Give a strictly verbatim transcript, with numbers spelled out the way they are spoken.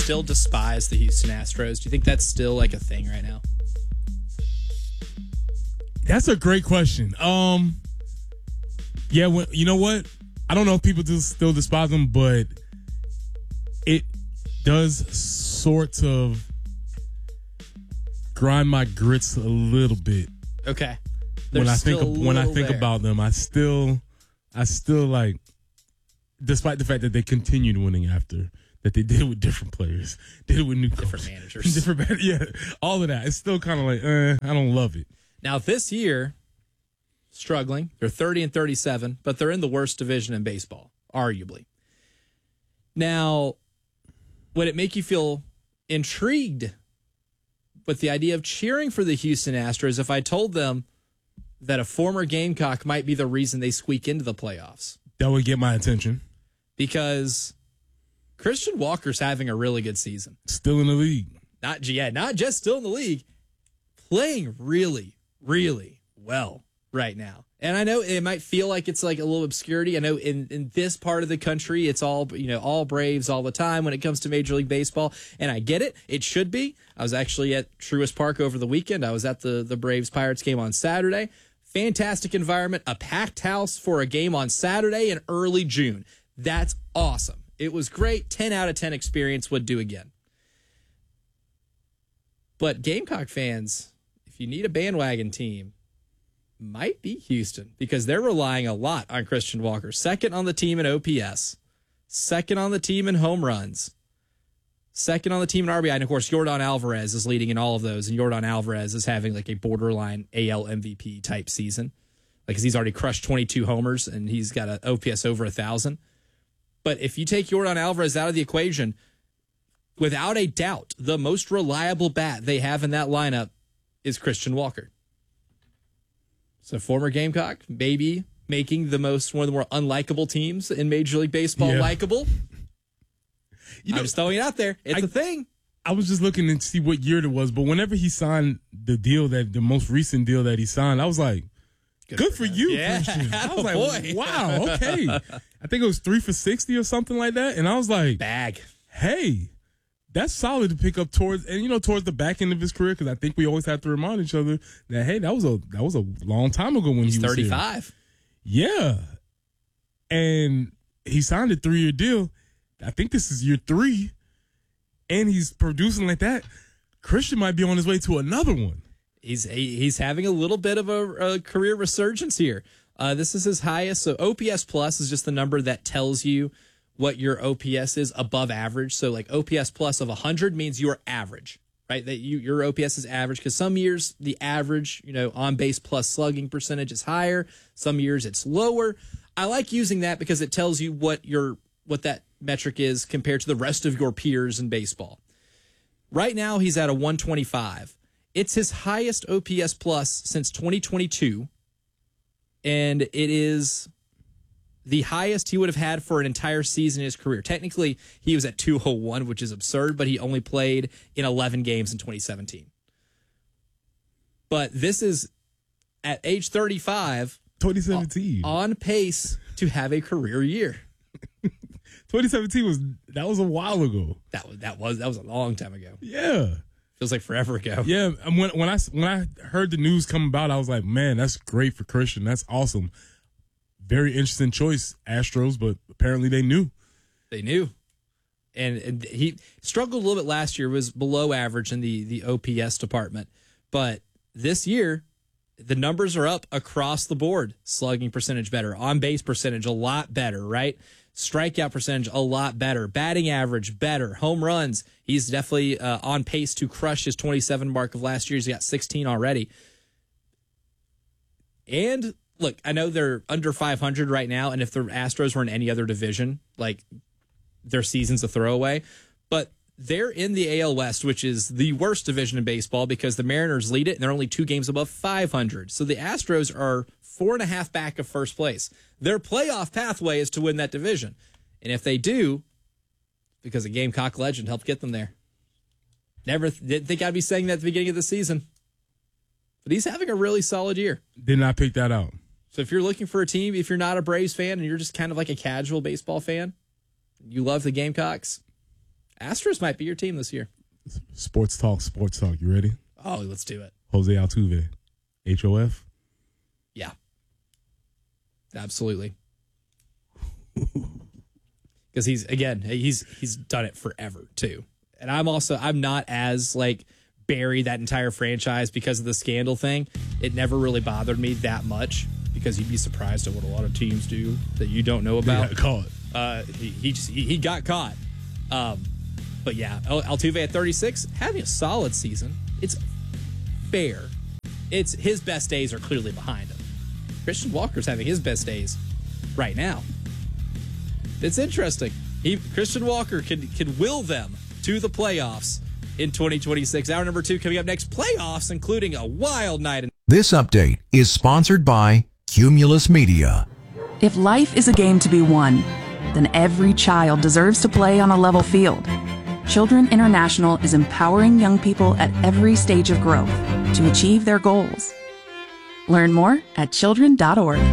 still despise the Houston Astros? Do you think that's still like a thing right now? That's a great question. Um, yeah, when, you know what? I don't know if people do still despise them, but it does sort of grind my grits a little bit. Okay. When There's I think still of, a when I little think there. about them, I still, I still like, despite the fact that they continued winning after. That they did it with different players, did it with new Different coaches. managers. different man- yeah, all of that. It's still kind of like, eh, I don't love it. Now, this year, struggling. They're thirty and thirty-seven, but they're in the worst division in baseball, arguably. Now, would it make you feel intrigued with the idea of cheering for the Houston Astros if I told them that a former Gamecock might be the reason they squeak into the playoffs? That would get my attention. Because Christian Walker's having a really good season. Still in the league. Not yeah, not just still in the league, playing really, really well right now. And I know it might feel like it's like a little obscurity. I know in, in this part of the country, it's all, you know, all Braves all the time when it comes to Major League Baseball. And I get it. It should be. I was actually at Truist Park over the weekend. I was at the, the Braves Pirates game on Saturday. Fantastic environment, a packed house for a game on Saturday in early June. That's awesome. It was great. ten out of ten experience, would do again. But Gamecock fans, if you need a bandwagon team, might be Houston because they're relying a lot on Christian Walker. Second on the team in O P S, second on the team in home runs, second on the team in R B I. And, of course, Yordan Alvarez is leading in all of those, and Yordan Alvarez is having like a borderline A L M V P type season because he's already crushed twenty-two homers, and he's got an O P S over one thousand. But if you take Yordan Alvarez out of the equation, without a doubt, the most reliable bat they have in that lineup is Christian Walker. So former Gamecock, maybe making the most one of the more unlikable teams in Major League Baseball Yeah. likable. You know, I'm just throwing it out there. It's I- a thing. I was just looking to see what year it was, but whenever he signed the deal, that the most recent deal that he signed, I was like, good, good for, him. you, Yeah, Christian. I was like, attaboy. wow, okay. I think it was three for sixty or something like that. And I was like, Bag. hey, that's solid to pick up towards, and you know, towards the back end of his career, because I think we always have to remind each other that, hey, that was a that was a long time ago when He's he was here. thirty-five. Yeah. And he signed a three-year deal. I think this is year three. And he's producing like that. Christian might be on his way to another one. He's he, he's having a little bit of a, a career resurgence here. Uh, this is his highest. So O P S plus is just the number that tells you what your O P S is above average. So like O P S plus of one hundred means you're average, right? That you your O P S is average because some years the average, you know, on base plus slugging percentage is higher. Some years it's lower. I like using that because it tells you what your what that metric is compared to the rest of your peers in baseball. Right now he's at a one twenty-five. It's his highest O P S plus since twenty twenty-two, and it is the highest he would have had for an entire season in his career. Technically, he was at two oh one, which is absurd, but he only played in eleven games in twenty seventeen. But this is, at age thirty-five, twenty seventeen. on pace to have a career year. twenty seventeen was, that was a while ago. That was that was that was a long time ago. Yeah. Feels like forever ago. Yeah. And when, when I, when I heard the news come about, I was like, man, that's great for Christian. That's awesome. Very interesting choice, Astros, but apparently they knew. They knew. And, and he struggled a little bit last year, was below average in the, the O P S department. But this year, the numbers are up across the board. Slugging percentage better. On-base percentage a lot better, right? Strikeout percentage a lot better. Batting average better. Home runs, he's definitely uh, on pace to crush his twenty-seven mark of last year. He's got sixteen already. And look, I know they're under five hundred right now, and if the Astros were in any other division, like, their season's a throwaway. But they're in the A L West, which is the worst division in baseball because the Mariners lead it, and they're only two games above five hundred. So the Astros are four and a half back of first place. Their playoff pathway is to win that division. And if they do, because a Gamecock legend helped get them there. Never th- didn't think I'd be saying that at the beginning of the season. But he's having a really solid year. Did not pick that out. So if you're looking for a team, if you're not a Braves fan and you're just kind of like a casual baseball fan, you love the Gamecocks, Astros might be your team this year. Sports talk, sports talk. You ready? Oh, let's do it. Jose Altuve, H O F. Yeah, absolutely. Because he's again, he's he's done it forever too. And I'm also I'm not as like bury that entire franchise because of the scandal thing. It never really bothered me that much because you'd be surprised at what a lot of teams do that you don't know about. He got caught. Uh, he he, just, he he got caught. Um, but yeah, Altuve at thirty-six, having a solid season. It's fair. It's his best days are clearly behind him. Christian Walker's having his best days right now. It's interesting. He Christian Walker can can will them to the playoffs in twenty twenty-six. Hour number two coming up next. Playoffs, including a wild night. In- this update is sponsored by Cumulus Media. If life is a game to be won, then every child deserves to play on a level field. Children International is empowering young people at every stage of growth to achieve their goals. Learn more at children dot org.